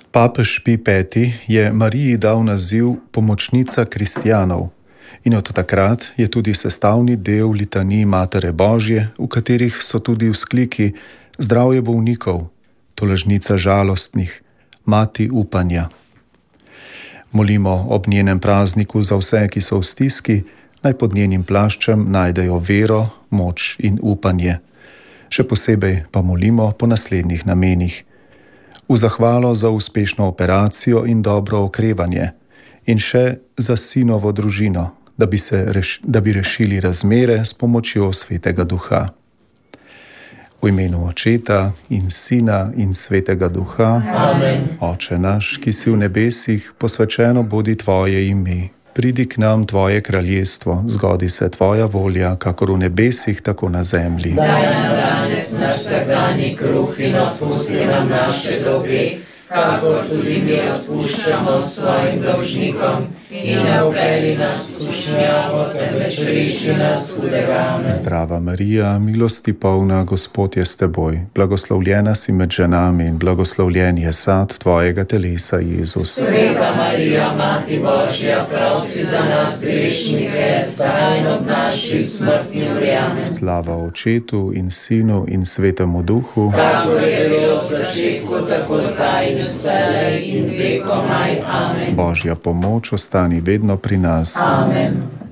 Papež Pij V. je Mariji dal naziv pomočnica kristjanov in od takrat je tudi sestavni del litanij Matere Božje, v katerih so tudi vzkliki zdravje bolnikov, tolažnica žalostnih, mati upanja. Molimo ob njenem prazniku za vse, ki so v stiski, naj pod njenim plaščem najdejo vero, moč in upanje. Še posebej pa molimo po naslednjih namenih. V zahvalo za uspešno operacijo in dobro okrevanje in še za sinovo družino, da bi rešili razmere s pomočjo Svetega Duha. V imenu Očeta in Sina in Svetega Duha. Amen. Oče naš, ki si v nebesih, posvečeno bodi tvoje ime. Pridi k nam tvoje kraljestvo, zgodi se tvoja volja, kakor v nebesih, tako na zemlji. Daj nam danes naš vsakdanji kruh in odpusti nam naše dolge, kakor tudi mi odpuščamo svojim dolžnikom, in ne vpelji nas v skušnjavo, temveč reši nas hudega. Amen. Zdrava Marija, milosti polna, Gospod je s teboj. Blagoslovljena si med ženami in blagoslovljen je sad tvojega telesa, Jezus. Sveta Marija, Mati Božja, prosi za nas grešnike, zdaj in ob naši smrtni uri. Amen. Slava Očetu in Sinu in Svetemu Duhu, kakor je bilo v začetku, tako zdaj in vselej in vekomaj. Amen. Božja pomoč ostani vedno pri nas. Amen.